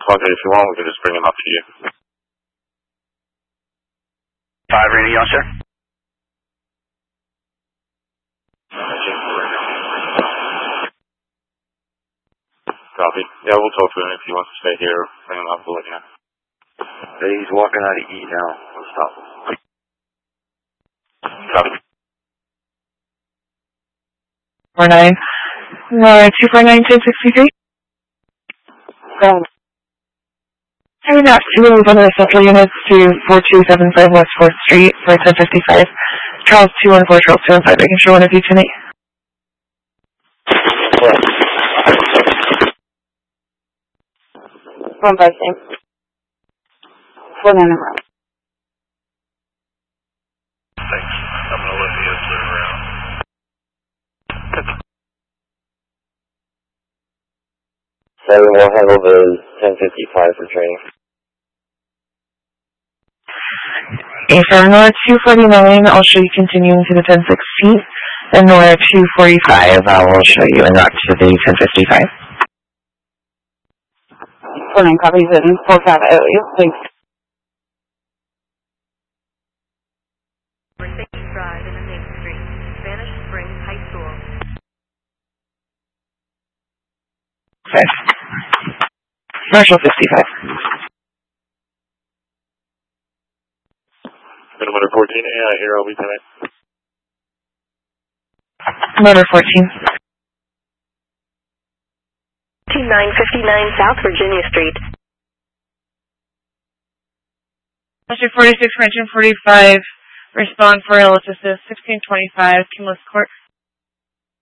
Okay, if you want, we can just bring him up to you. 5 radio, sir. Copy. Yeah, we'll talk to him if he wants to stay here. Bring him up, we'll let you know. He's walking out to eat now. We'll stop him. Copy. 249-1063. Go on. Carrying out 2 of one of the central units to 4275 West 4th Street for 1055. Charles 214, Charles 215, making sure one of you tonight. One by same. 49 around. Thanks. I'm going to let you turn around. Seven will handle the 1055 for training. For Nora 249, I'll show you continuing to the 1016. And Nora 245, I will show you and not to the 1055. 49 copies in 45 IOU. Thanks. Drive in the Main Street, Spanish Springs High School. Okay. Marshall 55. Motor 14, here I'll be tonight. Motor 14. 2959 South Virginia Street. Marshall 46, Rankin 45. Respond for Ellis Assist 1625, Kinless Court.